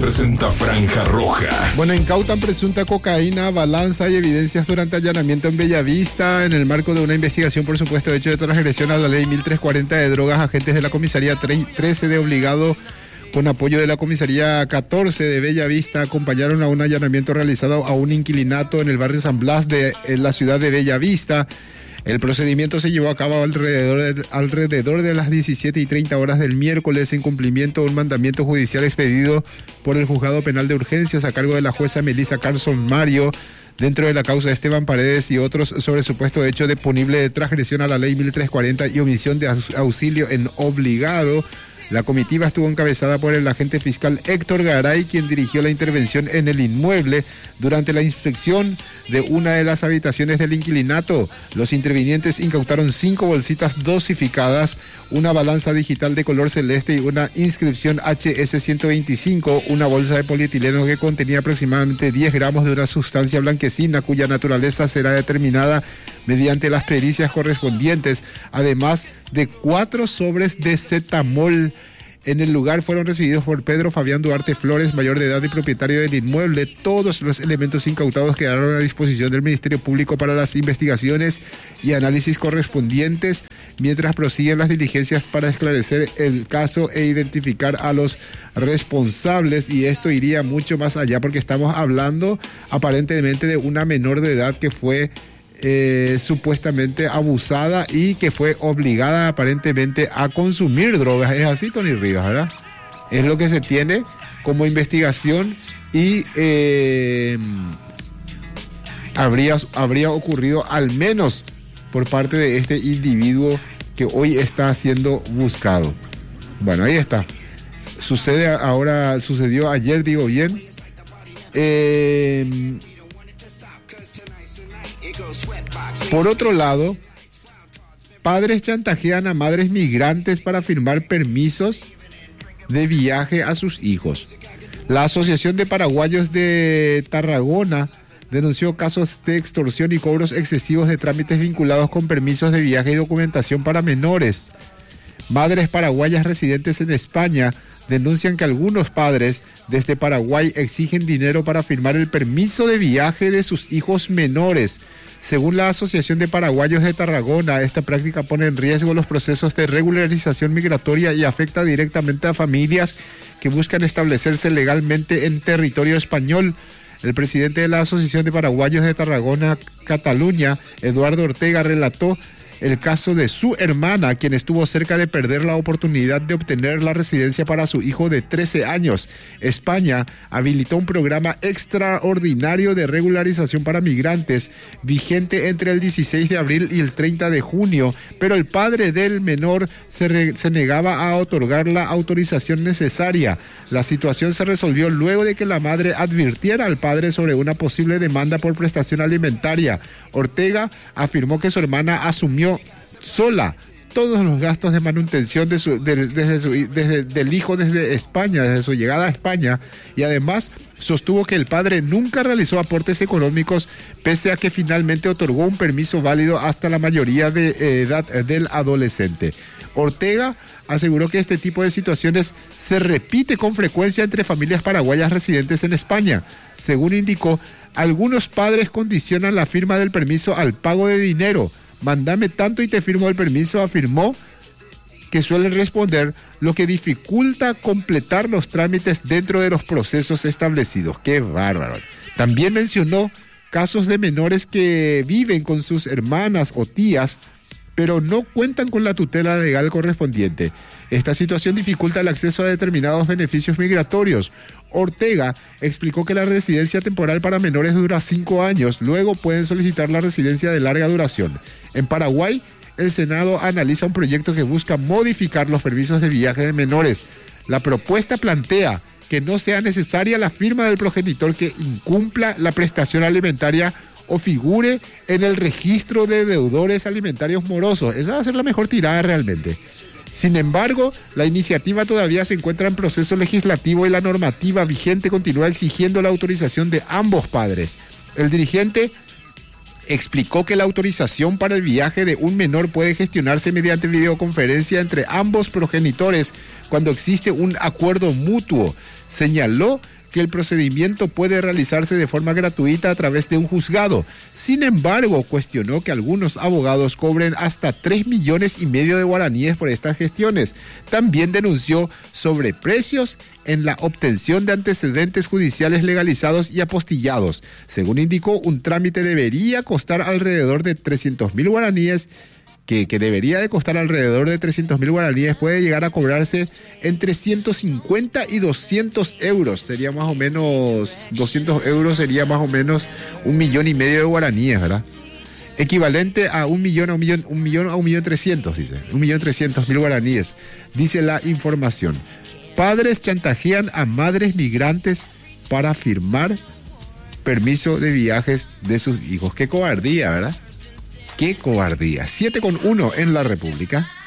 presenta Franja Roja. Bueno, incautan presunta cocaína, balanza y evidencias durante allanamiento en Bellavista en el marco de una investigación por supuesto hecho de transgresión a la ley 1340 de drogas. Agentes de la comisaría 13 de Obligado, con apoyo de la comisaría 14 de Bellavista, acompañaron a un allanamiento realizado a un inquilinato en el barrio San Blas de la ciudad de Bellavista. El procedimiento se llevó a cabo alrededor de las 17:30 horas del miércoles en cumplimiento de un mandamiento judicial expedido por el Juzgado Penal de Urgencias a cargo de la jueza Melissa Carlson Mario, dentro de la causa de Esteban Paredes y otros sobre supuesto hecho de punible de transgresión a la ley 1340 y omisión de auxilio en obligado. La comitiva estuvo encabezada por el agente fiscal Héctor Garay, quien dirigió la intervención en el inmueble. Durante la inspección de una de las habitaciones del inquilinato, los intervinientes incautaron 5 bolsitas dosificadas, una balanza digital de color celeste y una inscripción HS-125, una bolsa de polietileno que contenía aproximadamente 10 gramos de una sustancia blanquecina cuya naturaleza será determinada mediante las pericias correspondientes, además de 4 sobres de cetamol. En el lugar fueron recibidos por Pedro Fabián Duarte Flores, mayor de edad y propietario del inmueble. Todos los elementos incautados quedaron a disposición del Ministerio Público para las investigaciones y análisis correspondientes, mientras prosiguen las diligencias para esclarecer el caso e identificar a los responsables. Y esto iría mucho más allá porque estamos hablando aparentemente de una menor de edad que fue supuestamente abusada y que fue obligada aparentemente a consumir drogas. Es así, Tony Rivas, ¿verdad? Es lo que se tiene como investigación y habría ocurrido al menos por parte de este individuo que hoy está siendo buscado. Bueno, ahí está. Sucedió ayer, digo bien. Por otro lado, padres chantajean a madres migrantes para firmar permisos de viaje a sus hijos. La Asociación de Paraguayos de Tarragona denunció casos de extorsión y cobros excesivos de trámites vinculados con permisos de viaje y documentación para menores. Madres paraguayas residentes en España denuncian que algunos padres desde Paraguay exigen dinero para firmar el permiso de viaje de sus hijos menores. Según la Asociación de Paraguayos de Tarragona, esta práctica pone en riesgo los procesos de regularización migratoria y afecta directamente a familias que buscan establecerse legalmente en territorio español. El presidente de la Asociación de Paraguayos de Tarragona, Cataluña, Eduardo Ortega, relató el caso de su hermana, quien estuvo cerca de perder la oportunidad de obtener la residencia para su hijo de 13 años. España habilitó un programa extraordinario de regularización para migrantes, vigente entre el 16 de abril y el 30 de junio, pero el padre del menor se negaba a otorgar la autorización necesaria. La situación se resolvió luego de que la madre advirtiera al padre sobre una posible demanda por prestación alimentaria. Ortega afirmó que su hermana asumió sola todos los gastos de manutención del hijo desde España, desde su llegada a España, y además sostuvo que el padre nunca realizó aportes económicos, pese a que finalmente otorgó un permiso válido hasta la mayoría de edad del adolescente. Ortega aseguró que este tipo de situaciones se repite con frecuencia entre familias paraguayas residentes en España. Según indicó, algunos padres condicionan la firma del permiso al pago de dinero. Mándame tanto y te firmo el permiso, afirmó, que suelen responder, lo que dificulta completar los trámites dentro de los procesos establecidos. ¡Qué bárbaro! También mencionó casos de menores que viven con sus hermanas o tías, pero no cuentan con la tutela legal correspondiente. Esta situación dificulta el acceso a determinados beneficios migratorios. Ortega explicó que la residencia temporal para menores dura 5 años, luego pueden solicitar la residencia de larga duración. En Paraguay, el Senado analiza un proyecto que busca modificar los permisos de viaje de menores. La propuesta plantea que no sea necesaria la firma del progenitor que incumpla la prestación alimentaria o figure en el registro de deudores alimentarios morosos. Esa va a ser la mejor tirada realmente. Sin embargo, la iniciativa todavía se encuentra en proceso legislativo y la normativa vigente continúa exigiendo la autorización de ambos padres. El dirigente explicó que la autorización para el viaje de un menor puede gestionarse mediante videoconferencia entre ambos progenitores cuando existe un acuerdo mutuo. Señaló que el procedimiento puede realizarse de forma gratuita a través de un juzgado. Sin embargo, cuestionó que algunos abogados cobren hasta 3,5 millones de guaraníes por estas gestiones. También denunció sobreprecios en la obtención de antecedentes judiciales legalizados y apostillados. Según indicó, un trámite debería costar alrededor de 300,000 guaraníes, que debería de costar alrededor de 300,000 guaraníes, puede llegar a cobrarse entre 150 y 200 euros. Sería más o menos, 200 euros sería más o menos 1,5 millones de guaraníes, ¿verdad? Equivalente a 1 millón a 1.300.000, dice. 1.300.000 guaraníes, dice la información. Padres chantajean a madres migrantes para firmar permiso de viajes de sus hijos. Qué cobardía, ¿verdad? Qué cobardía. 7:1 en la República.